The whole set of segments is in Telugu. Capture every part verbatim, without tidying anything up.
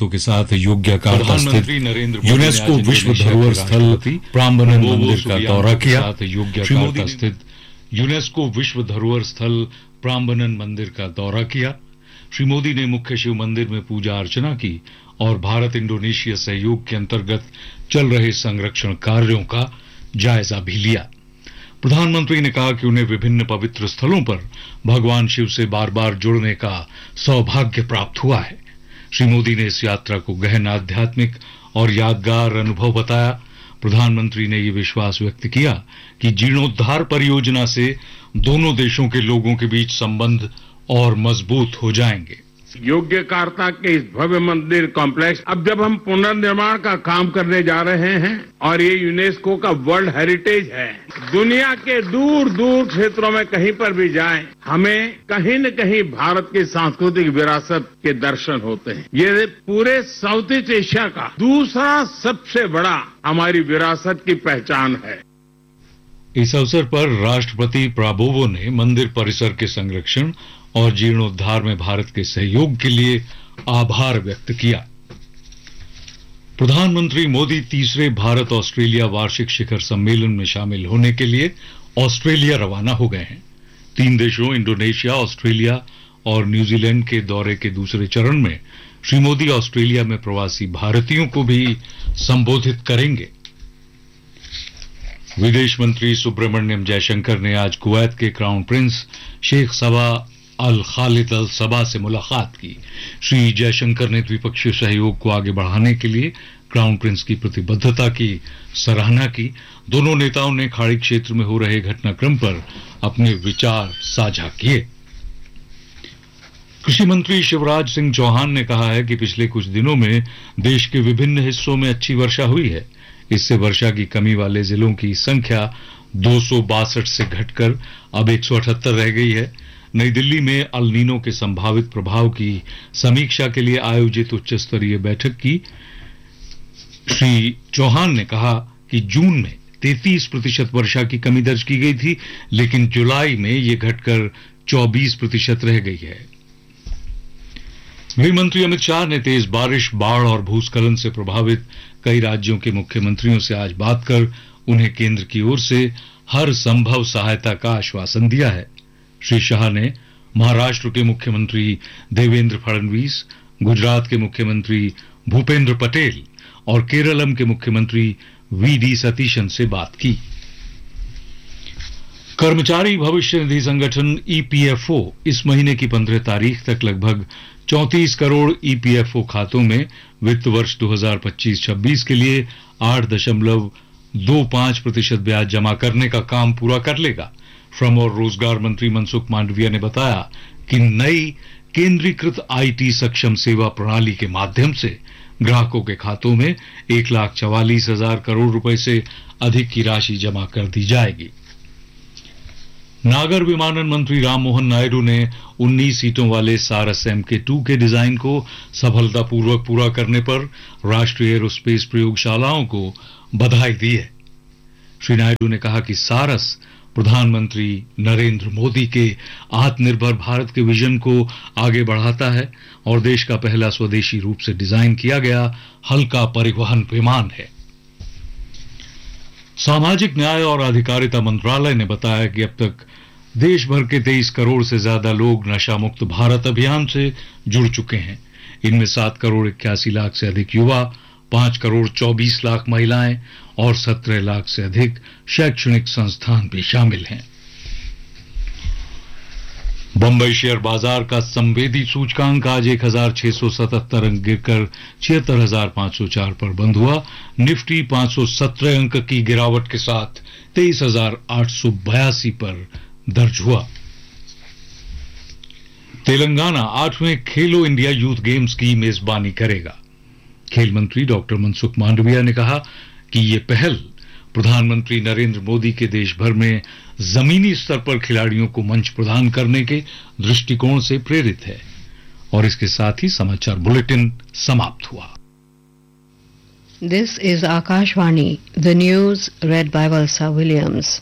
शर्तों के साथ योग्यकार्ता स्थित यूनेस्को विश्व धरोहर स्थल प्रांबनन मंदिर का दौरा किया। श्री मोदी स्थित यूनेस्को विश्व धरोहर स्थल प्रांबनन मंदिर का दौरा किया। श्री मोदी ने मुख्य शिव मंदिर में पूजा अर्चना की और भारत इंडोनेशिया सहयोग के अंतर्गत चल रहे संरक्षण कार्यों का जायजा भी लिया। प्रधानमंत्री ने कहा कि उन्हें विभिन्न पवित्र स्थलों पर भगवान शिव से बार बार जुड़ने का सौभाग्य प्राप्त हुआ है। श्री मोदी ने इस यात्रा को गहन आध्यात्मिक और यादगार अनुभव बताया। प्रधानमंत्री ने ये विश्वास व्यक्त किया कि जीर्णोद्धार परियोजना से दोनों देशों के लोगों के बीच संबंध और मजबूत हो जाएंगे। योग्यकार्ता के इस भव्य मंदिर कॉम्प्लेक्स अब जब हम पुनर्निर्माण का काम करने जा रहे हैं और ये यूनेस्को का वर्ल्ड हेरिटेज है, दुनिया के दूर दूर क्षेत्रों में कहीं पर भी जाएं, हमें कहीं न कहीं भारत की सांस्कृतिक विरासत के दर्शन होते हैं। ये पूरे साउथ ईस्ट एशिया का दूसरा सबसे बड़ा हमारी विरासत की पहचान है। इस अवसर पर राष्ट्रपति प्राबोवो ने मंदिर परिसर के संरक्षण और जीर्णोद्धार में भारत के सहयोग के लिए आभार व्यक्त किया। प्रधानमंत्री मोदी तीसरे भारत ऑस्ट्रेलिया वार्षिक शिखर सम्मेलन में शामिल होने के लिए ऑस्ट्रेलिया रवाना हो गए हैं। तीन देशों इंडोनेशिया, ऑस्ट्रेलिया और न्यूजीलैंड के दौरे के दूसरे चरण में श्री मोदी ऑस्ट्रेलिया में प्रवासी भारतीयों को भी संबोधित करेंगे। विदेश मंत्री सुब्रमण्यम जयशंकर ने आज कुवैत के क्राउन प्रिंस शेख सबा अल खालिद अल सबा से मुलाकात की। श्री जयशंकर ने द्विपक्षीय सहयोग को आगे बढ़ाने के लिए क्राउन प्रिंस की प्रतिबद्धता की सराहना की। दोनों नेताओं ने खाड़ी क्षेत्र में हो रहे घटनाक्रम पर अपने विचार साझा किए। कृषि मंत्री शिवराज सिंह चौहान ने कहा है कि पिछले कुछ दिनों में देश के विभिन्न हिस्सों में अच्छी वर्षा हुई है। इससे वर्षा की कमी वाले जिलों की संख्या दो सौ बासठ से घटकर अब एक सौ अठहत्तर रह गई है। नई दिल्ली में अल नीनो के संभावित प्रभाव की समीक्षा के लिए आयोजित उच्च स्तरीय बैठक की श्री चौहान ने कहा कि जून में तैंतीस प्रतिशत वर्षा की कमी दर्ज की गई थी, लेकिन जुलाई में ये घटकर चौबीस प्रतिशत रह गई है। गृह मंत्री अमित शाह ने तेज बारिश, बाढ़ और भूस्खलन से प्रभावित कई राज्यों के मुख्यमंत्रियों से आज बात कर उन्हें केंद्र की ओर से हर संभव सहायता का आश्वासन दिया है। श्री शाह ने महाराष्ट्र के मुख्यमंत्री देवेंद्र फडणवीस, गुजरात के मुख्यमंत्री भूपेंद्र पटेल और केरलम के मुख्यमंत्री वी डी सतीशन से बात की। कर्मचारी भविष्य निधि संगठन ई पी एफ ओ इस महीने की पंद्रह तारीख तक लगभग चौंतीस crore E P F O खातों में वित्त वर्ष दो हज़ार पच्चीस छब्बीस के लिए आठ दशमलव दो पांच प्रतिशत ब्याज जमा करने का काम पूरा कर लेगा। श्रम और रोजगार मंत्री मनसुख मांडविया ने बताया कि नई केंद्रीकृत आई टी सक्षम सेवा प्रणाली के माध्यम से ग्राहकों के खातों में एक लाख चवालीस हजार करोड़ रुपए से अधिक की राशि जमा कर दी जाएगी। नागर विमानन मंत्री राममोहन नायडू ने उन्नीस सीटों वाले सारस एम के टू के डिजाइन को सफलतापूर्वक पूरा करने पर राष्ट्रीय एरोस्पेस प्रयोगशालाओं को बधाई दी है। श्री नायडू ने कहा कि सारस प्रधानमंत्री नरेंद्र मोदी के आत्मनिर्भर भारत के विजन को आगे बढ़ाता है और देश का पहला स्वदेशी रूप से डिजाइन किया गया हल्का परिवहन विमान है। सामाजिक न्याय और अधिकारिता मंत्रालय ने बताया कि अब तक देश भर के तेईस करोड़ से ज्यादा लोग नशा मुक्त भारत अभियान से जुड़ चुके हैं। इनमें सात करोड़ इक्यासी लाख से अधिक युवा, पांच करोड़ चौबीस लाख महिलाएं और सत्रह लाख से अधिक शैक्षणिक संस्थान भी शामिल हैं। बंबई शेयर बाजार का संवेदी सूचकांक आज एक हजार छह सौ सतहत्तर अंक गिरकर छिहत्तर हजार पांच सौ चार पर बंद हुआ। निफ्टी पांच सौ सत्रह अंक की गिरावट के साथ तेईस हजार आठ सौ बयासी पर दर्ज हुआ। तेलंगाना आठवें खेलो इंडिया यूथ गेम्स की मेजबानी करेगा। खेल मंत्री डॉक्टर मनसुख मांडविया ने कहा कि ये पहल प्रधानमंत्री नरेंद्र मोदी के देश भर में जमीनी स्तर पर खिलाड़ियों को मंच प्रदान करने के दृष्टिकोण से प्रेरित है। और इसके साथ ही समाचार बुलेटिन समाप्त हुआ। This is Akashvani, the news red bye Valsa Williams.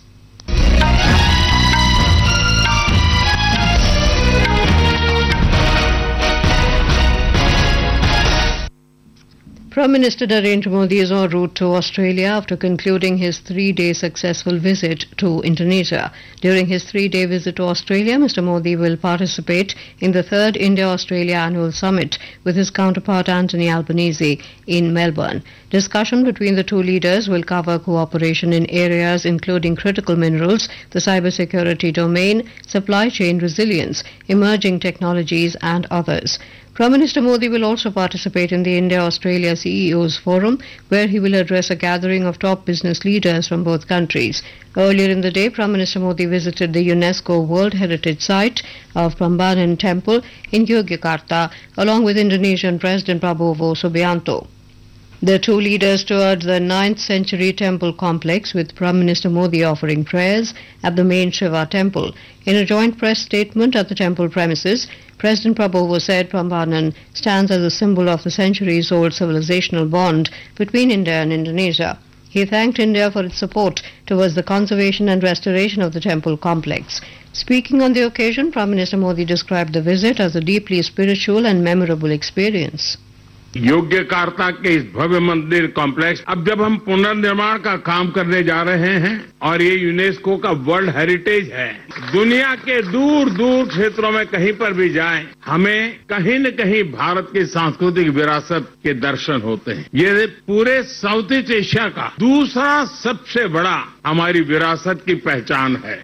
Prime Minister Narendra Modi is en route to Australia after concluding his three-day successful visit to Indonesia. During his three-day visit to Australia, Mister Modi will participate in the third India-Australia Annual Summit with his counterpart Anthony Albanese in Melbourne. Discussion between the two leaders will cover cooperation in areas including critical minerals, the cybersecurity domain, supply chain resilience, emerging technologies and others. Prime Minister Modi will also participate in the India-Australia C E Os Forum, where he will address a gathering of top business leaders from both countries. Earlier in the day, Prime Minister Modi visited the UNESCO World Heritage Site of Prambanan Temple in Yogyakarta, along with Indonesian President Prabowo Subianto. The two leaders toured the ninth century temple complex, with Prime Minister Modi offering prayers at the main Shiva temple. In a joint press statement at the temple premises, President Prabowo said Prambanan stands as a symbol of the centuries-old civilizational bond between India and Indonesia. He thanked India for its support towards the conservation and restoration of the temple complex. Speaking on the occasion, Prime Minister Modi described the visit as a deeply spiritual and memorable experience. Yogyakarta के इस भव्य मंदिर कॉम्प्लेक्स अब जब हम पुनर्निर्माण का काम करने जा रहे हैं और ये यूनेस्को का वर्ल्ड हेरिटेज है, दुनिया के दूर दूर क्षेत्रों में कहीं पर भी जाएं, हमें कहीं न कहीं भारत की सांस्कृतिक विरासत के दर्शन होते हैं। ये पूरे साउथ ईस्ट एशिया का दूसरा सबसे बड़ा हमारी विरासत की पहचान है।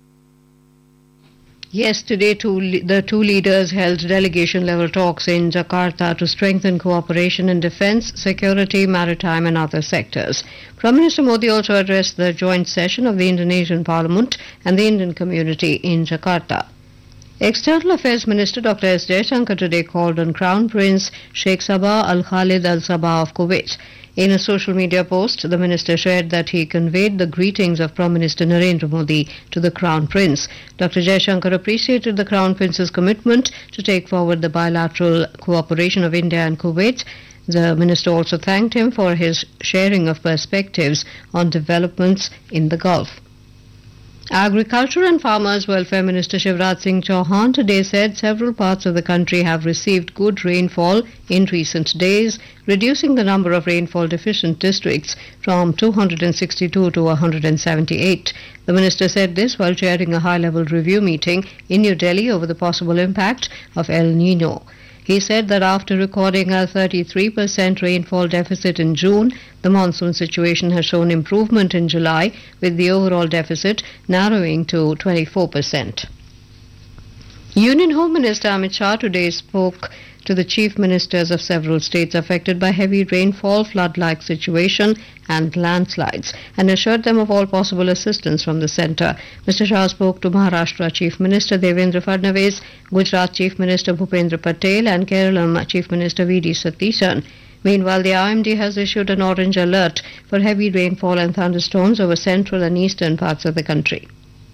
Yesterday, two, the two leaders held delegation-level talks in Jakarta to strengthen cooperation in defense, security, maritime and other sectors. Prime Minister Modi also addressed the joint session of the Indonesian Parliament and the Indian community in Jakarta. External Affairs Minister Doctor S. Jaishankar today called on Crown Prince Sheikh Sabah Al Khalid Al Sabah of Kuwait. In a social media post, the minister shared that he conveyed the greetings of Prime Minister Narendra Modi to the Crown Prince. Doctor Jaishankar appreciated the Crown Prince's commitment to take forward the bilateral cooperation of India and Kuwait. The minister also thanked him for his sharing of perspectives on developments in the Gulf. Agriculture and Farmers Welfare Minister Shivraj Singh Chauhan today said several parts of the country have received good rainfall in recent days, reducing the number of rainfall deficient districts from two hundred sixty-two to one hundred seventy-eight. The minister said this while chairing a high-level review meeting in New Delhi over the possible impact of El Nino. He said that after recording a thirty-three percent rainfall deficit in June, the monsoon situation has shown improvement in July, with the overall deficit narrowing to twenty-four percent. Union Home Minister Amit Shah today spoke to the chief ministers of several states affected by heavy rainfall, flood-like situation and landslides, and assured them of all possible assistance from the centre. Mister Shah spoke to Maharashtra Chief Minister Devendra Fadnavis, Gujarat Chief Minister Bhupendra Patel and Kerala Chief Minister V D Satheesan. Meanwhile, the I M D has issued an orange alert for heavy rainfall and thunderstorms over central and eastern parts of the country.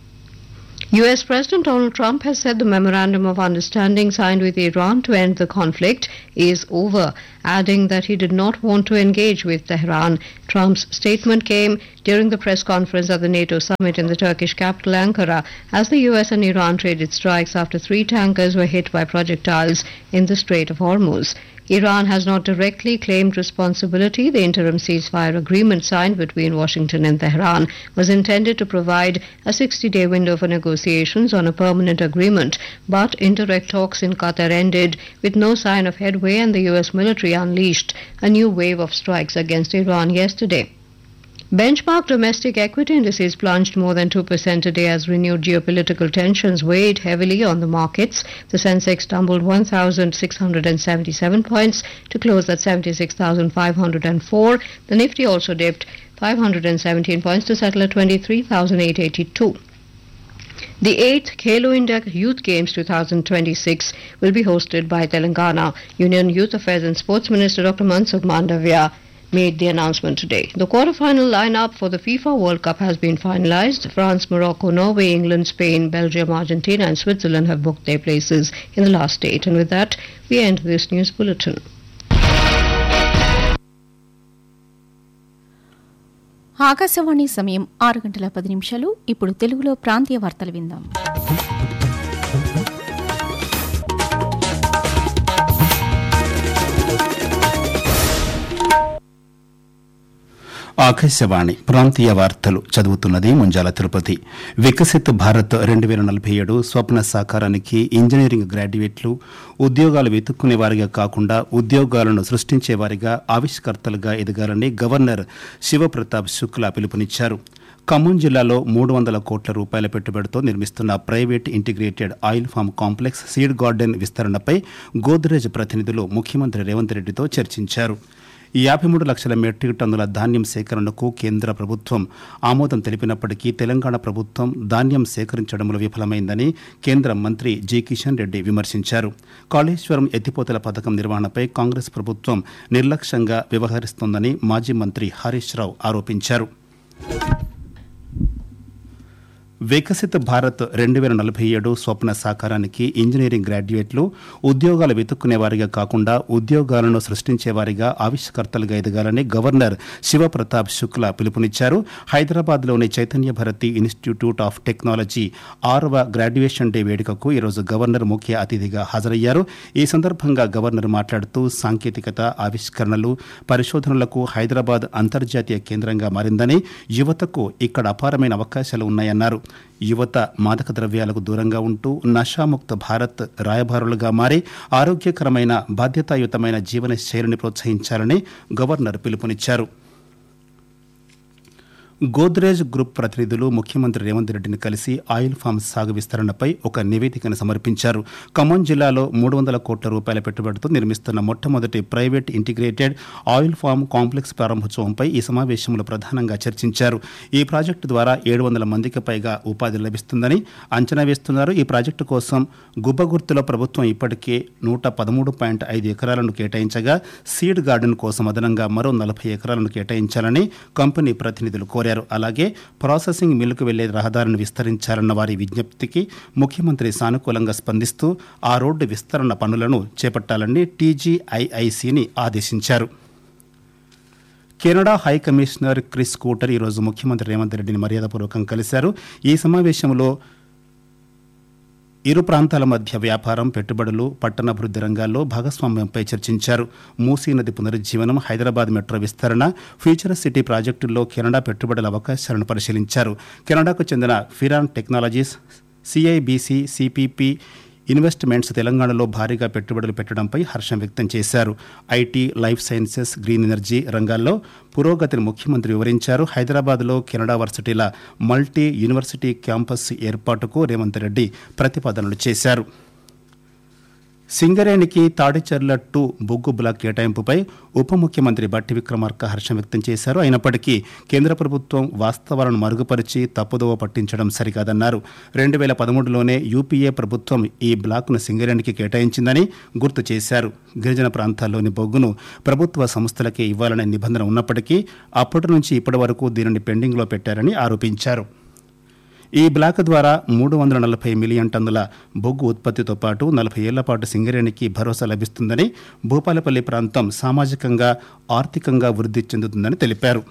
U S President Donald Trump has said the memorandum of understanding signed with Iran to end the conflict is over, adding that he did not want to engage with Tehran. Trump's statement came during the press conference at the NATO summit in the Turkish capital Ankara as the U S and Iran traded strikes after three tankers were hit by projectiles in the Strait of Hormuz. Iran has not directly claimed responsibility. The interim ceasefire agreement signed between Washington and Tehran was intended to provide a sixty-day window for negotiations on a permanent agreement, but indirect talks in Qatar ended with no sign of headway, and the U S military unleashed a new wave of strikes against Iran yesterday. Benchmark domestic equity indices plunged more than two percent today as renewed geopolitical tensions weighed heavily on the markets. The Sensex tumbled one thousand six hundred seventy-seven points to close at seventy-six thousand five hundred four. The Nifty also dipped five hundred seventeen points to settle at twenty-three thousand eight hundred eighty-two. The eighth Khelo India Youth Games twenty twenty-six will be hosted by Telangana. Union Youth Affairs and Sports Minister Doctor Mansukh Mandavia made the announcement today. The quarter-final lineup for the FIFA World Cup has been finalized. France, Morocco, Norway, England, Spain, Belgium, Argentina and Switzerland have booked their places in the last eight. And with that, we end this news bulletin. Akashvani సమయం ఆరు గంటల పది నిమిషాలు. ఇప్పుడు తెలుగులో ప్రాంతీయ వార్తలు విందాం. ఆకాశవాణి ప్రాంతీయ వార్తలు చదువుతున్నది ముంజాల తిరుపతి. వికసిత్ భారత్ రెండు వేల నలభై ఏడు స్వప్న సాకారానికి ఇంజనీరింగ్ గ్రాడ్యుయేట్లు ఉద్యోగాలు వెతుక్కునే వారిగా కాకుండా ఉద్యోగాలను సృష్టించే వారిగా ఆవిష్కర్తలుగా ఎదగాలని గవర్నర్ శివప్రతాప్ శుక్లా పిలుపునిచ్చారు. ఖమ్మం జిల్లాలో మూడు వందల కోట్ల రూపాయల పెట్టుబడితో నిర్మిస్తున్న private integrated oil form complex seed garden విస్తరణపై Godrej ప్రతినిధులు ముఖ్యమంత్రి రేవంత్ రెడ్డితో చర్చించారు. యాభై మూడు లక్షల మెట్రిక్ టన్నుల ధాన్యం సేకరణకు కేంద్ర ప్రభుత్వం ఆమోదం తెలిపినప్పటికీ తెలంగాణ ప్రభుత్వం ధాన్యం సేకరించడంలో విఫలమైందని కేంద్ర మంత్రి జి కిషన్ రెడ్డి విమర్శించారు. కాళేశ్వరం ఎత్తిపోతల పథకం నిర్వహణపై కాంగ్రెస్ ప్రభుత్వం నిర్లక్ష్యంగా వ్యవహరిస్తోందని మాజీ మంత్రి హరీష్ రావు ఆరోపించారు. వికసిత్ భారత్ రెండు వేల నలభై ఏడు స్వప్న సాకారానికి ఇంజనీరింగ్ గ్రాడ్యుయేట్లు ఉద్యోగాలు వెతుక్కునే వారిగా కాకుండా ఉద్యోగాలను సృష్టించే వారిగా ఆవిష్కర్తలుగా ఎదగాలని గవర్నర్ శివప్రతాప్ శుక్లా పిలుపునిచ్చారు. హైదరాబాద్లోని Chaitanya Bharati institute of technology ఆరవ గ్రాడ్యుయేషన్ డే వేడుకకు ఈరోజు గవర్నర్ ముఖ్య అతిథిగా హాజరయ్యారు. ఈ సందర్భంగా గవర్నర్ మాట్లాడుతూ సాంకేతికత, ఆవిష్కరణలు, పరిశోధనలకు హైదరాబాద్ అంతర్జాతీయ కేంద్రంగా మారిందని, యువతకు ఇక్కడ అపారమైన అవకాశాలు ఉన్నాయన్నారు. యువత మాదక ద్రవ్యాలకు దూరంగా ఉంటూ నషాముక్త భారత్ రాయబారులుగా మారి ఆరోగ్యకరమైన బాధ్యతాయుతమైన జీవన శైలిని ప్రోత్సహించాలని గవర్నర్ పిలుపునిచ్చారు. గోద్రేజ్ గ్రూప్ ప్రతినిధులు ముఖ్యమంత్రి రేవంత్ రెడ్డిని కలిసి ఆయిల్ ఫామ్ సాగు విస్తరణపై ఒక నివేదికను సమర్పించారు. ఖమ్మం జిల్లాలో మూడు వందల కోట్ల రూపాయల పెట్టుబడితో నిర్మిస్తున్న మొట్టమొదటి private integrated oil form complex ప్రారంభోత్సవంపై ఈ సమావేశంలో ప్రధానంగా చర్చించారు. ఈ ప్రాజెక్టు ద్వారా ఏడు వందల మందికి పైగా ఉపాధి లభిస్తుందని అంచనా వేస్తున్నారు. ఈ ప్రాజెక్టు కోసం గుబ్బగుర్తులో ప్రభుత్వం ఇప్పటికే నూట పదమూడు పాయింట్ ఐదు ఎకరాలను కేటాయించగా సీడ్ గార్డెన్ కోసం అదనంగా మరో నలభై ఎకరాలను కేటాయించాలని కంపెనీ ప్రతినిధులు కోరారు. అలాగే ప్రాసెసింగ్ మిల్లుకు వెళ్లే రహదారిని విస్తరించాలన్న వారి విజ్ఞప్తికి ముఖ్యమంత్రి సానుకూలంగా స్పందిస్తూ ఆ రోడ్డు విస్తరణ పనులను చేపట్టాలని టీజీఐఐసిని ఆదేశించారు. కెనడా హై కమిషనర్ క్రిస్ కూటర్ ఈరోజు ముఖ్యమంత్రి రేవంత్ రెడ్డిని మర్యాదపూర్వకంగా కలిశారు. ఈ సమావేశంలో ఇరు ప్రాంతాల మధ్య వ్యాపారం, పెట్టుబడులు, పట్టణాభివృద్ధి రంగాల్లో భాగస్వామ్యంపై చర్చించారు. మూసీ నది పునరుజ్జీవనం, హైదరాబాద్ మెట్రో విస్తరణ, ఫ్యూచర్ సిటీ ప్రాజెక్టుల్లో కెనడా పెట్టుబడుల అవకాశాలను పరిశీలించారు. కెనడాకు చెందిన ఫిరాన్ టెక్నాలజీస్, సిఐబిసి, సిపిపి ఇన్వెస్ట్మెంట్స్ తెలంగాణలో భారీగా పెట్టుబడులు పెట్టడంపై హర్షం వ్యక్తం చేశారు. IT, life sciences, green energy రంగాల్లో పురోగతిని ముఖ్యమంత్రి వివరించారు. హైదరాబాద్లో కెనడా వర్సిటీల మల్టీ యూనివర్సిటీ క్యాంపస్ ఏర్పాటుకు రేవంత్ రెడ్డి ప్రతిపాదనలు చేశారు. సింగరేణికి తాడిచర్ల టూ బొగ్గు బ్లాక్ కేటాయింపుపై ఉప ముఖ్యమంత్రి బట్టి విక్రమార్క హర్షం వ్యక్తం చేశారు. అయినప్పటికీ కేంద్ర ప్రభుత్వం వాస్తవాలను మరుగుపరిచి తప్పుదోవ పట్టించడం సరికాదన్నారు. రెండు వేల పదమూడులోనే యూపీఏ ప్రభుత్వం ఈ బ్లాక్ను సింగరేణికి కేటాయించిందని గుర్తు చేశారు. గిరిజన ప్రాంతాల్లోని బొగ్గును ప్రభుత్వ సంస్థలకే ఇవ్వాలనే నిబంధన ఉన్నప్పటికీ అప్పటి నుంచి ఇప్పటి వరకు దీనిని పెండింగ్లో పెట్టారని ఆరోపించారు. ఈ బ్లాక్ ద్వారా మూడు వందల నలభై మిలియన్ టన్నుల బొగ్గు ఉత్పత్తితో పాటు నలభై ఏళ్ల పాటు సింగరేణికి భరోసా లభిస్తుందని, భూపాలపల్లి ప్రాంతం సామాజికంగా, ఆర్థికంగా వృద్ధి చెందుతుందని తెలిపారు.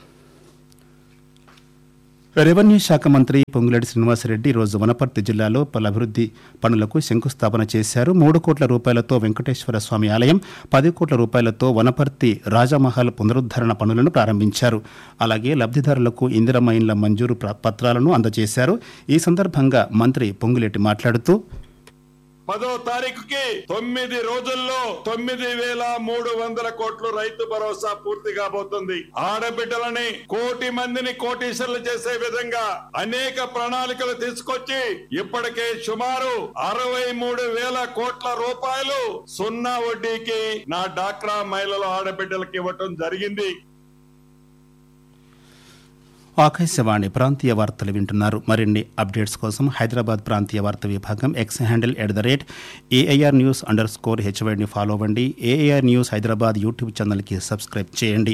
రెవెన్యూ శాఖ మంత్రి పొంగులేటి శ్రీనివాసరెడ్డి ఈరోజు వనపర్తి జిల్లాలో పలు అభివృద్ధి పనులకు శంకుస్థాపన చేశారు. మూడు కోట్ల రూపాయలతో వెంకటేశ్వర స్వామి ఆలయం, పది కోట్ల రూపాయలతో వనపర్తి రాజమహల్ పునరుద్ధరణ పనులను ప్రారంభించారు. అలాగే లబ్ధిదారులకు ఇందిరమ్మ ఇండ్ల మంజూరు పత్రాలను అందజేశారు. ఈ సందర్భంగా మంత్రి పొంగులేటి మాట్లాడుతూ పదో తారీఖుకి తొమ్మిది రోజుల్లో తొమ్మిది వేల మూడు వందల కోట్లు రైతు భరోసా పూర్తి కాబోతుంది. ఆడబిడ్డలని కోటి మందిని కోటీశ్వర్లు చేసే విధంగా అనేక ప్రణాళికలు తీసుకొచ్చి ఇప్పటికే సుమారు అరవై మూడు వేల కోట్ల రూపాయలు సున్నా వడ్డీకి నా డాక్రా మహిళల ఆడబిడ్డలకు ఇవ్వటం జరిగింది. ఆకాశవాణి ప్రాంతీయ వార్తలు వింటున్నారు. మరిన్ని అప్డేట్స్ కోసం హైదరాబాద్ ప్రాంతీయ వార్తా విభాగం X handle at the rate AIR news under score హెచ్వైడిని follow అవ్వండి. ఏఐఆర్ న్యూస్ హైదరాబాద్ యూట్యూబ్ ఛానల్కి సబ్స్క్రైబ్ చేయండి.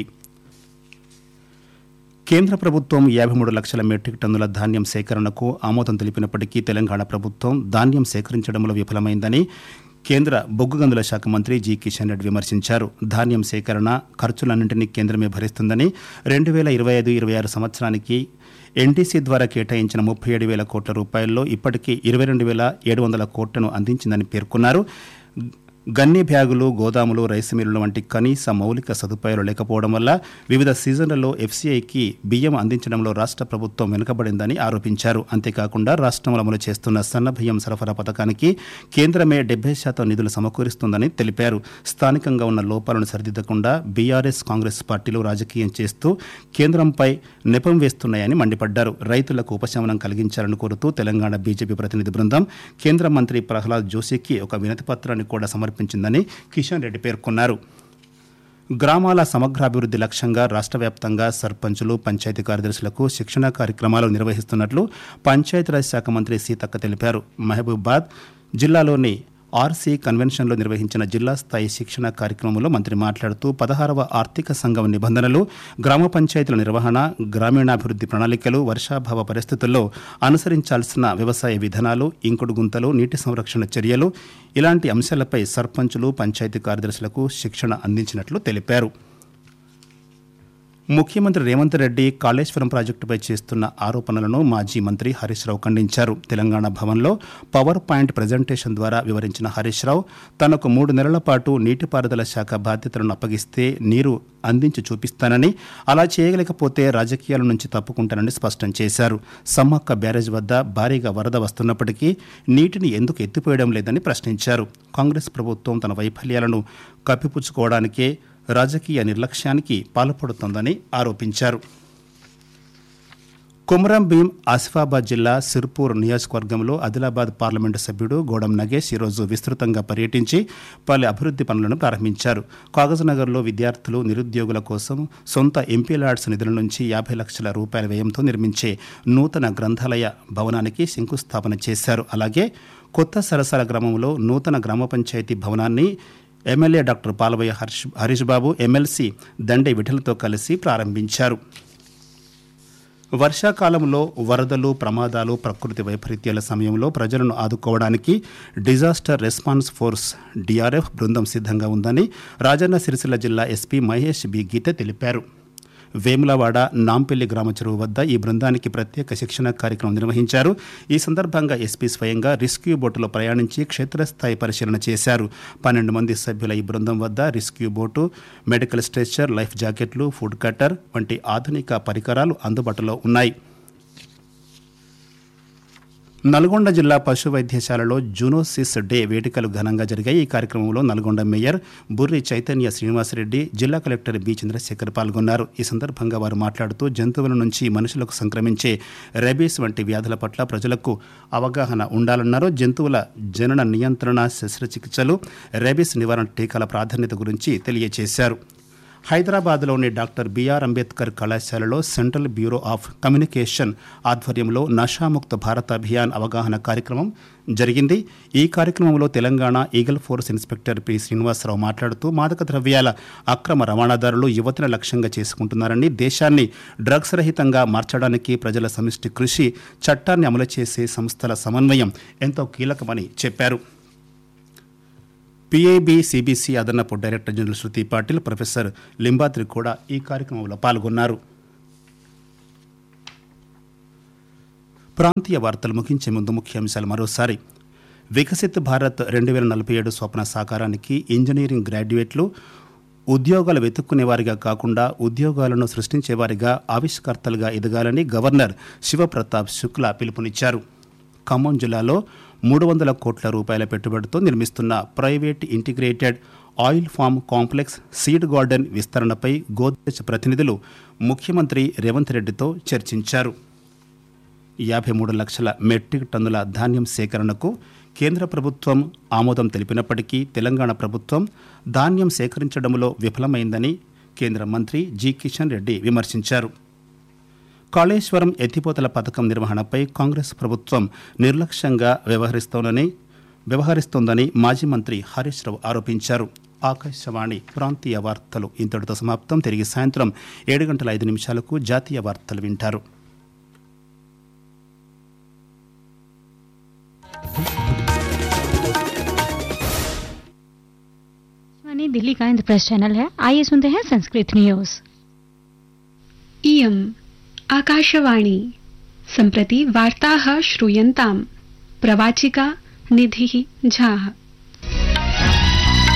కేంద్ర ప్రభుత్వం యాభై మూడు లక్షల మెట్రిక్ టన్నుల ధాన్యం సేకరణకు ఆమోదం తెలిపినప్పటికీ తెలంగాణ ప్రభుత్వం ధాన్యం సేకరించడంలో విఫలమైందని కేంద్ర బొగ్గు గనుల శాఖ మంత్రి జి కిషన్ రెడ్డి విమర్శించారు. ధాన్యం సేకరణ ఖర్చులన్నింటినీ కేంద్రమే భరిస్తుందని, రెండు వేల ఇరవై ఐదు ఇరవై ఆరు సంవత్సరానికి ఎన్టీసీ ద్వారా కేటాయించిన ముప్పై ఏడు వేల కోట్ల రూపాయల్లో ఇప్పటికీ ఇరవై రెండు వేల ఏడు వందల కోట్లను అందించిందని పేర్కొన్నారు. గన్ని బ్యాగులు, గోదాములు, రైసు మిల్లులు వంటి కనీస మౌలిక సదుపాయాలు లేకపోవడం వల్ల వివిధ సీజన్లలో ఎఫ్సీఐకి బియ్యం అందించడంలో రాష్ట్ర ప్రభుత్వం వెనుకబడిందని ఆరోపించారు. అంతేకాకుండా రాష్ట్రంలో అమలు చేస్తున్న సన్న బియ్యం సరఫరా పథకానికి కేంద్రమే డెబ్బై శాతం నిధులు సమకూరుస్తుందని తెలిపారు. స్థానికంగా ఉన్న లోపాలను సరిదిద్దకుండా బీఆర్ఎస్, కాంగ్రెస్ పార్టీలు రాజకీయం చేస్తూ కేంద్రంపై నెపం వేస్తున్నాయని మండిపడ్డారు. రైతులకు ఉపశమనం కలిగించాలని కోరుతూ తెలంగాణ బీజేపీ ప్రతినిధి బృందం కేంద్ర మంత్రి ప్రహ్లాద్ జోషికి ఒక వినతి పత్రాన్ని కూడా సమర్పించారు ందని కిషన్ రెడ్డి పేర్కొన్నారు. గ్రామాల సమగ్రాభివృద్ధి లక్ష్యంగా రాష్ట్ర వ్యాప్తంగా సర్పంచులు, పంచాయతీ కార్యదర్శులకు శిక్షణా కార్యక్రమాలు నిర్వహిస్తున్నట్లు పంచాయతీరాజ్ శాఖ మంత్రి సీతక్క తెలిపారు. మహబూబాబాద్ జిల్లాలోని ఆర్సీ కన్వెన్షన్లో నిర్వహించిన జిల్లా స్థాయి శిక్షణ కార్యక్రమంలో మంత్రి మాట్లాడుతూ పదహారవ ఆర్థిక సంఘం నిబంధనలు, గ్రామ పంచాయతీల నిర్వహణ, గ్రామీణాభివృద్ధి ప్రణాళికలు, వర్షాభావ పరిస్థితుల్లో అనుసరించాల్సిన వ్యవసాయ విధానాలు, ఇంకుడు గుంతలు, నీటి సంరక్షణ చర్యలు ఇలాంటి అంశాలపై సర్పంచులు, పంచాయతీ కార్యదర్శులకు శిక్షణ అందించినట్లు తెలిపారు. ముఖ్యమంత్రి రేవంత్ రెడ్డి కాళేశ్వరం ప్రాజెక్టుపై చేస్తున్న ఆరోపణలను మాజీ మంత్రి హరీష్ రావు ఖండించారు. తెలంగాణ భవన్లో పవర్ పాయింట్ ప్రజెంటేషన్ ద్వారా వివరించిన హరీష్ రావు తనకు మూడు నెలల పాటు నీటిపారుదల శాఖ బాధ్యతలను అప్పగిస్తే నీరు అందించి చూపిస్తానని, అలా చేయలేకపోతే రాజకీయాల నుంచి తప్పుకుంటానని స్పష్టం చేశారు. సమ్మక్క బ్యారేజ్ వద్ద భారీగా వరద వస్తున్నప్పటికీ నీటిని ఎందుకు ఎత్తిపోయడం లేదని ప్రశ్నించారు. కాంగ్రెస్ ప్రభుత్వం తన వైఫల్యాలను కప్పిపుచ్చుకోవడానికే రాజకీయ నిర్లక్ష్యానికి పాల్పడుతోందని ఆరోపించారు. కొమరం భీం ఆసిఫాబాద్ జిల్లా సిర్పూర్ నియోజకవర్గంలో ఆదిలాబాద్ పార్లమెంటు సభ్యుడు గోడం నగేష్ ఈరోజు విస్తృతంగా పర్యటించి పలు అభివృద్ధి పనులను ప్రారంభించారు. కాగజ్నగర్లో విద్యార్థులు, నిరుద్యోగుల కోసం సొంత ఎంపీ ల్యాడ్స్ నిధుల నుంచి యాభై లక్షల రూపాయల వ్యయంతో నిర్మించే నూతన గ్రంథాలయ భవనానికి శంకుస్థాపన చేశారు. అలాగే కొత్త సరసాల గ్రామంలో నూతన గ్రామ పంచాయతీ భవనాన్ని ఎమ్మెల్యే డాక్టర్ పాలవయ్య హర్ష్ హరీష్ బాబు, ఎమ్మెల్సీ దండే విఠలతో కలిసి ప్రారంభించారు. వర్షాకాలంలో వరదలు, ప్రమాదాలు, ప్రకృతి వైపరీత్యాల సమయంలో ప్రజలను ఆదుకోవడానికి డిజాస్టర్ రెస్పాన్స్ ఫోర్స్ డీఆర్ఎఫ్ బృందం సిద్ధంగా ఉందని రాజన్న సిరిసిల్ల జిల్లా ఎస్పీ మహేష్ బి గీత తెలిపారు. వేములవాడ నాంపల్లి గ్రామ చెరువు వద్ద ఈ బృందానికి ప్రత్యేక శిక్షణ కార్యక్రమం నిర్వహించారు. ఈ సందర్భంగా ఎస్పీ స్వయంగా రెస్క్యూ బోటులో ప్రయాణించి క్షేత్రస్థాయి పరిశీలన చేశారు. పన్నెండు మంది సభ్యుల ఈ బృందం వద్ద rescue boat, medical stretcher, life జాకెట్లు, ఫుడ్ కట్టర్ వంటి ఆధునిక పరికరాలు అందుబాటులో ఉన్నాయి. నల్గొండ జిల్లా పశు వైద్యశాలలో జూనోసిస్ డే వేడుకలు ఘనంగా జరిగాయి. ఈ కార్యక్రమంలో నల్గొండ మేయర్ బుర్రి చైతన్య శ్రీనివాసరెడ్డి, జిల్లా కలెక్టర్ బి చంద్రశేఖర్ పాల్గొన్నారు. ఈ సందర్భంగా వారు మాట్లాడుతూ జంతువుల నుంచి మనుషులకు సంక్రమించే రేబీస్ వంటి వ్యాధుల పట్ల ప్రజలకు అవగాహన ఉండాలన్నారు. జంతువుల జనన నియంత్రణ, శస్త్రచికిత్సలు, రేబీస్ నివారణ టీకాల ప్రాధాన్యత గురించి తెలియజేశారు. హైదరాబాద్లోని డాక్టర్ బిఆర్ అంబేద్కర్ కళాశాలలో సెంట్రల్ బ్యూరో ఆఫ్ కమ్యూనికేషన్ ఆధ్వర్యంలో నషాముక్త భారత్ అభియాన్ అవగాహన కార్యక్రమం జరిగింది. ఈ కార్యక్రమంలో Telangana eagle force inspector P Srinivasarao మాట్లాడుతూ మాదక ద్రవ్యాల అక్రమ రవాణాదారులు యువతను లక్ష్యంగా చేసుకుంటున్నారని, దేశాన్ని డ్రగ్స్ రహితంగా మార్చడానికి ప్రజల సమిష్టి కృషి, చట్టాన్ని అమలు చేసే సంస్థల సమన్వయం ఎంతో కీలకమని చెప్పారు. పీఐబీ సిబిసి అదనపు డైరెక్టర్ జనరల్ శృతి పాటిల్, ప్రొఫెసర్ లింబాద్రి కూడా ఈ కార్యక్రమంలో పాల్గొన్నారు. ప్రాంతీయ వార్తలు ముగించే ముందు ముఖ్యాంశాలు మరోసారి. వికసిత్ భారత్ రెండు వేల నలభై ఏడు స్వప్న సాకారానికి ఇంజనీరింగ్ గ్రాడ్యుయేట్లు ఉద్యోగాలు వెతుక్కునేవారిగా కాకుండా ఉద్యోగాలను సృష్టించేవారిగా, ఆవిష్కర్తలుగా ఎదగాలని గవర్నర్ శివప్రతాప్ శుక్లా పిలుపునిచ్చారు. ఖమ్మం జిల్లాలో మూడు వందల కోట్ల రూపాయల పెట్టుబడితో నిర్మిస్తున్న private integrated oil form complex seed garden విస్తరణపై Godrej ప్రతినిధులు ముఖ్యమంత్రి రేవంత్ రెడ్డితో చర్చించారు. యాభై మూడు లక్షల మెట్రిక్ టన్నుల ధాన్యం సేకరణకు కేంద్ర ప్రభుత్వం ఆమోదం తెలిపినప్పటికీ తెలంగాణ ప్రభుత్వం ధాన్యం సేకరించడంలో విఫలమైందని కేంద్ర మంత్రి జి కిషన్ రెడ్డి విమర్శించారు. కాళేశ్వరం ఎత్తిపోతల పథకం నిర్వహణపై కాంగ్రెస్ ప్రభుత్వం నిర్లక్ష్యంగా వ్యవహరిస్తోందని వ్యవహరిస్తోందని మాజీ మంత్రి హరీష్ రావు ఆరోపించారు. ఆకాశవాణి ప్రాంతీయ వార్తలు ఇంతటితో సమాప్తం. తిరిగి సాయంత్రం ఏడు గంటల ఐదు నిమిషాలకు జాతీయ వార్తలు వింటారు. दिल्ली का इंद्रप्रस्थ चैनल है. आइए सुनते हैं संस्कृत न्यूज. इयम् आकाशवाणी सम्प्रति वार्ताः श्रूयन्ताम्. प्रवाचिका निधिः झा.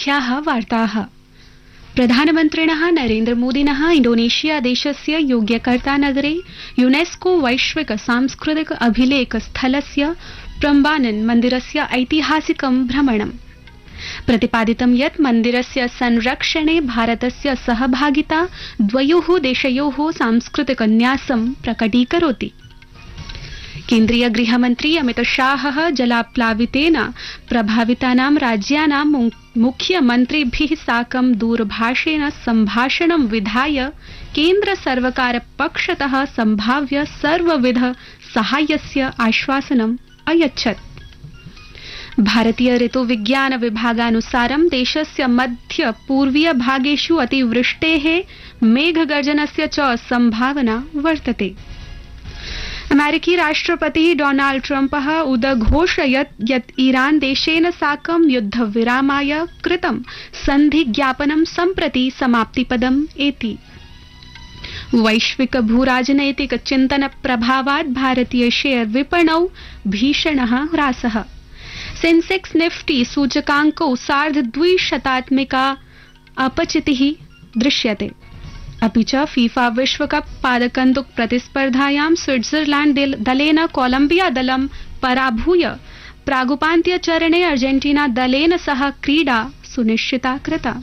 मुख्याः वार्ताः। प्रधानमन्त्रिणः नरेन्द्रमोदिनः इण्डोनेशिया देशस्य योग्यकर्ता नगरे यूनेस्को वैश्विक सांस्कृतिक अभिलेख स्थलस्य प्रम्बानन मन्दिरस्य ऐतिहासिकं भ्रमणम्। प्रतिपादितं यत् मन्दिरस्य संरक्षणे भारतस्य सहभागिता द्वयोः देशयोः सांस्कृतिक न्यासं प्रकटीकरोति। केन्द्रीय गृहमन्त्री अमितशाहः जलाप्लावितेन प्रभावितानां राज्यानां मुख्यमन्त्रिभिः साकं दूरभाषेण सम्भाषणं विधाय केन्द्र सर्वकार पक्षतः सम्भाव्य सर्वविध साहाय्यस्य आश्वासनम् अयच्छत्। भारतीय ऋतुविज्ञान विभागानुसारं देशस्य मध्य पूर्वीय भागेषु अतिवृष्टेः मेघगर्जनस्य च संभावना वर्तते। अमेरिकी राष्ट्रपतिः डोनाल्ड ट्रम्पः उदघोषयत् यत् ईरान देशेन साकं युद्धविरामाय कृतं सन्धिज्ञापनं सम्प्रति समाप्तिपदम् एति। वैश्विक भूराजनैतिक चिन्तन प्रभावात् भारतीय शेयर विपणौ भीषणः ह्रासः। सेंसेक्स निफ्टी सूचकांकौ सार्ध द्विशतात्मिका अपचितिः दृश्यते। अपि च फीफा विश्वकप पादकन्दुक प्रतिस्पर्धायां स्विट्जरलैंड दलेन कोलंबिया दलं पराभूय प्रागुपान्त्यचरणे अर्जेंटीना दलेन सह क्रीडा सुनिश्चिता कृता।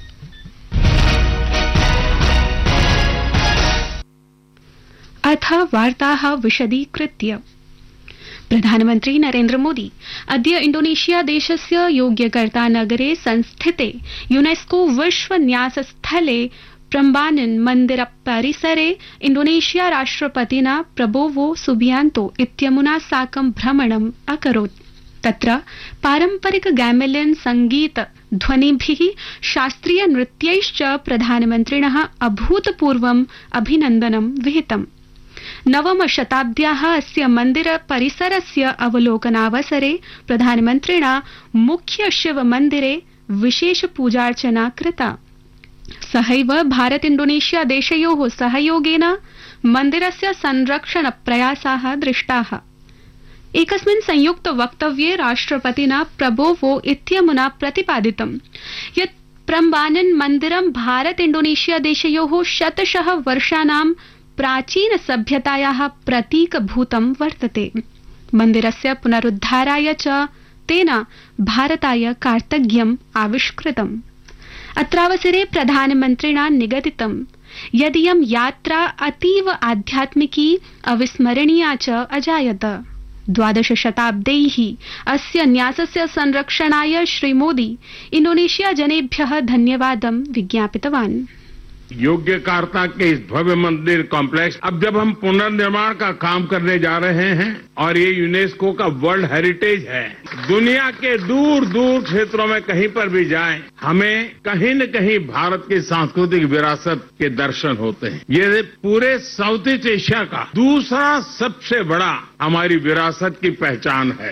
अथ वार्ताः विशदीकृत्य। प्रधानमन्त्री नरेन्द्र मोदी अद्य इण्डोनेशिया देशस्य योग्यकर्ता नगरे संस्थिते यूनेस्को विश्व न्यास स्थले प्रम्बानन मन्दिर परिसरे इण्डोनेशिया राष्ट्रपतिना प्रबोवो सुबियांतो इत्यमुना साकं भ्रमणम् अकरोत्। तत्र पारम्परिक गैमेलियन संगीत ध्वनिभिः शास्त्रीय नृत्यैश्च प्रधानमन्त्रिणः अभूतपूर्वम् अभिनन्दनं विहितम्। नवम शताब्द्याः अस्य मन्दिर परिसरस्य अवलोकनावसरे प्रधानमन्त्रिणा मुख्य शिव मन्दिरे विशेष पूजार्चना कृता। सहैव भारत इण्डोनेशिया देशयोः सहयोगेन मन्दिरस्य संरक्षण प्रयासाः दृष्टाः। एकस्मिन् संयुक्त वक्तव्ये राष्ट्रपतिना प्रबोवो इत्यमुना प्रतिपादितं यत् प्रम्बानन मन्दिरं भारत इण्डोनेशिया देशयोः शतशः वर्षाणां प्राचीन सभ्यतायाः प्रतीकभूतं वर्तते। मन्दिरस्य पुनरुद्धाराय च तेन भारताय कार्तज्ञम् आविष्कृतम्। अत्रावसरे प्रधानमन्त्रिणा निगदितं यदियं यात्रा अतीव आध्यात्मिकी अविस्मरणीया च अजायत। द्वादश शताब्दैः अस्य न्यासस्य संरक्षणाय श्रीमोदी इण्डोनेशिया जनेभ्यः धन्यवादं विज्ञापितवान्। योग्यकर्ता के इस भव्य मंदिर कॉम्प्लेक्स अब जब हम पुनर्निर्माण का काम करने जा रहे हैं और ये यूनेस्को का वर्ल्ड हेरिटेज है, दुनिया के दूर दूर क्षेत्रों में कहीं पर भी जाएं, हमें कहीं न कहीं भारत की सांस्कृतिक विरासत के दर्शन होते हैं। ये पूरे साउथ ईस्ट एशिया का दूसरा सबसे बड़ा हमारी विरासत की पहचान है।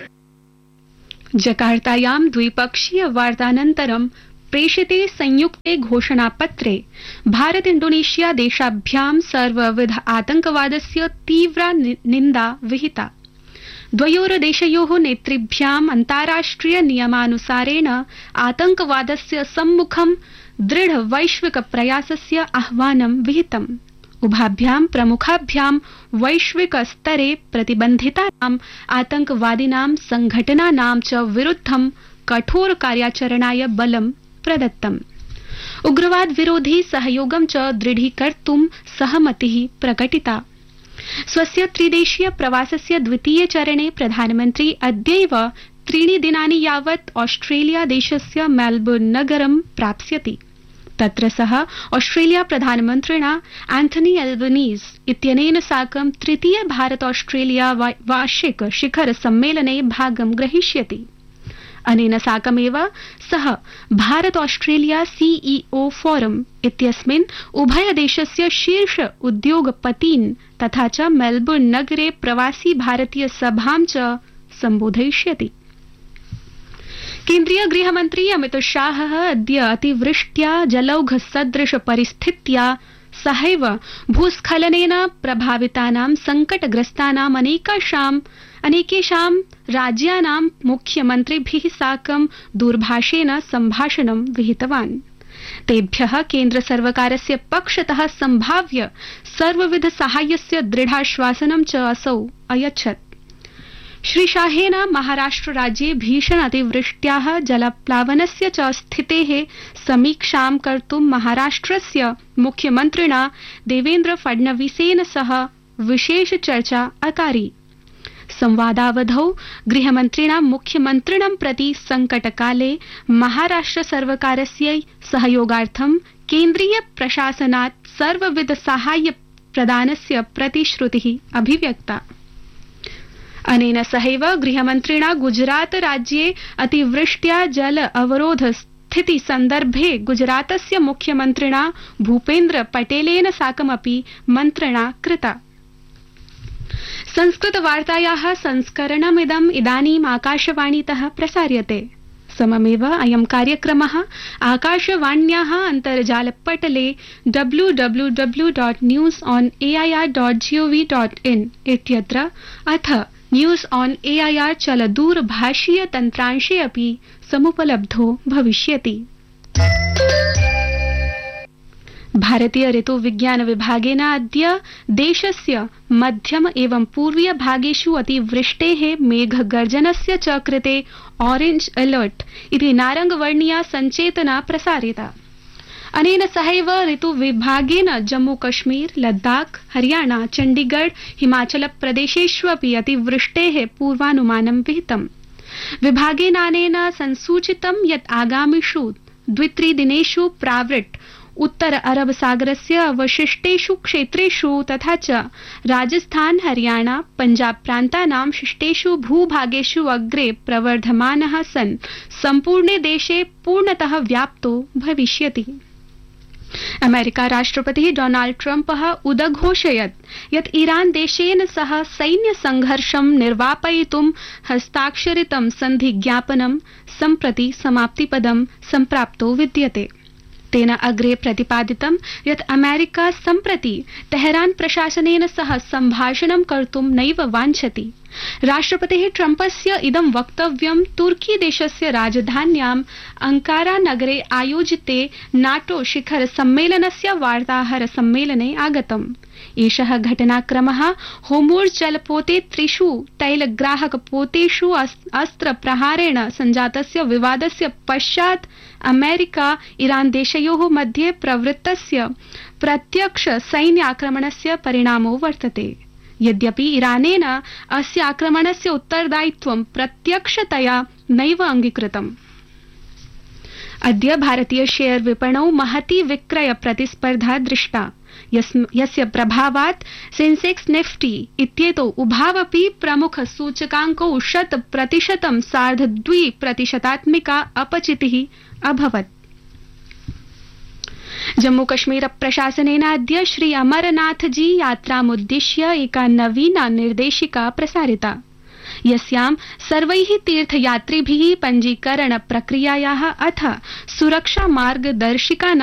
जकार्तायां द्विपक्षीय वार्तानन्तरं प्रेषिते संयुक्ते घोषणापत्रे भारत इण्डोनेशिया देशाभ्यां सर्वविध आतंकवादस्य तीव्रा निन्दा विहिता। द्वयोर्देशयोः नेतृभ्याम् अन्ताराष्ट्रिय नियमानुसारेण आतंकवादस्य सम्मुखं दृढ वैश्विक प्रयासस्य आह्वानं विहितम्। उभाभ्यां प्रमुखाभ्यां वैश्विक स्तरे प्रतिबन्धितानां आतंकवादिनां संघटनानां च विरुद्धं कठोर कार्याचरणाय बलं प्रदत्तम्। उग्रवाद विरोधी सहयोगं च दृढीकर्तुं सहमतिः प्रकटिता। स्वस्य त्रिदेशीय प्रवासस्य द्वितीय चरणे प्रधानमन्त्री अद्यैव त्रीणि दिनानि यावत् ऑस्ट्रेलिया देशस्य मेलबोर्न नगरं प्राप्स्यति। तत्र सः ऑस्ट्रेलिया प्रधानमन्त्रिणा एंथनी एल्बनीज इत्यनेन साकं तृतीय भारत ऑस्ट्रेलिया वार्षिक शिखर सम्मेलने भागं ग्रहीष्यति। अनेन साकमेव सः भारत ऑस्ट्रेलिया सीईओ फोरम इत्यस्मिन् उभयदेशस्य शीर्ष उद्योगपतीन् तथा च मेलबोर्न नगरे प्रवासी भारतीय सभां च सम्बोधयिष्यति। केन्द्रीय गृहमन्त्री अमित शाहः अद्य अतिवृष्ट्या जलौघ सदृश परिस्थित्या सहैव भूस्खलनेन प्रभावितानां संकटग्रस्तानाम् अनेकाशाम् अनेकेषां राज्यानां मुख्यमन्त्रिभिः साकं दूरभाषेण सम्भाषणं विहितवान्। तेभ्यः केन्द्र सर्वकारस्य पक्षतः सम्भाव्य सर्वविध साहाय्यस्य दृढाश्वासनं च असौ अयच्छत्। श्री शाहेन महाराष्ट्र राज्ये भीषण अतिवृष्ट्याः जलप्लावनस्य च स्थितेः समीक्षां कर्तुं महाराष्ट्रस्य मुख्यमन्त्रिणा देवेन्द्र फडणवीसेन सह विशेष चर्चा अकारी। संवादावधौ गृहमन्त्रिणा मुख्यमन्त्रिणं प्रति संकटकाले महाराष्ट्र सर्वकारस्य सहयोगार्थं केन्द्रीय प्रशासनात् सर्वविध साहाय्य प्रदानस्य प्रतिश्रुतिः अभिव्यक्ता। अनेन सहैव गृहमन्त्रिणा गुजरात राज्ये अतिवृष्ट्या जल अवरोध स्थिति सन्दर्भे गुजरातस्य मुख्यमन्त्रिणा भूपेन्द्र पटेलेन साकमपि मन्त्रणा कृता। संस्कृतवार्तायाः संस्करणमिदम् इदानीम् आकाशवाणीतः प्रसार्यते। सममेव अयं कार्यक्रमः आकाशवाण्याः अन्तर्जालपटले W W W dot news on A I R dot gov dot in इत्यत्र अथ news on A I R चलदूरभाषीय तन्त्रांशे अपि समुपलब्धो भविष्यति। भारतीय ऋतु विज्ञान विभागेन अद्य देशस्य मध्यम एवं पूर्वीय भागेषु अतिवृष्टेः मेघगर्जनस्य च कृते ऑरेंज अलर्ट इति नारंगवर्णीया संचेतना प्रसारिता। अनेन सहैव ऋतु विभागेन जम्मू कश्मीर, लद्दाख, हरियाणा, चण्डीगढ़, हिमाचल प्रदेशेष्वपि अतिवृष्टेः पूर्वानुमानं विहितम्। विभागेनानेन संसूचितं यत् आगामिषु द्वित्रिदिनेषु प्रावृट् उत्तर अरब सागरस्य अवशिष्टेषु क्षेत्रेषु तथा च राजस्थान, हरियाणा, पंजाब प्रान्तानां शिष्टेषु भूभागेषु अग्रे प्रवर्धमानः सन् सम्पूर्णे देशे पूर्णतः व्याप्तो भविष्यति। अमेरिका राष्ट्रपतिः डोनाल्ड ट्रम्पः उदघोषयत् यत् ईरान देशेन सह सैन्य संघर्षं निर्वापयितुं हस्ताक्षरितं सन्धिज्ञापनं सम्प्रति समाप्तिपदं सम्प्राप्तो विद्यते। तेन अग्रे प्रतिपादितं यत् अमेरिका सम्प्रति तेहरान प्रशासनेन सह सम्भाषणं कर्तुं नैव वाञ्छति। राष्ट्रपतेः ट्रम्पस्य इदं वक्तव्यं तुर्की देशस्य राजधान्याम् अंकारा नगरे आयोजिते नाटो शिखर सम्मेलनस्य वार्ताहर सम्मेलने आगतम्। एषः घटनाक्रमः होर्मुज़ जलपोते त्रिषु तैलग्राहकपोतेषु अस्त्र प्रहारेण सञ्जातस्य विवादस्य पश्चात् अमेरिका ईरान देशयोः मध्ये प्रवृत्तस्य प्रत्यक्ष सैन्याक्रमणस्य परिणामो वर्तते। यद्यपि ईरानेन अस्य आक्रमणस्य उत्तरदायित्वं प्रत्यक्षतया नैव अङ्गीकृतम्। अद्य भारतीय शेयर विपणौ महती विक्रय प्रतिस्पर्धा दृष्टा, यस्य प्रभावात् सेंसेक्स निफ्टी इत्येतौ उभावपि प्रमुख सूचकाङ्कौ शत प्रतिशतं सार्ध द्वि प्रतिशतात्मिका अपचितिः अभवत्। जम्मू कश्मीर प्रशासनेन अद्य श्री अमरनाथजी यात्रामुद्दिश्य एका नवीना निर्देशिका प्रसारिता, यस्यां सर्वैः तीर्थयात्रिभिः पञ्जीकरण प्रक्रियायाः अथ सुरक्षा मार्गदर्शिका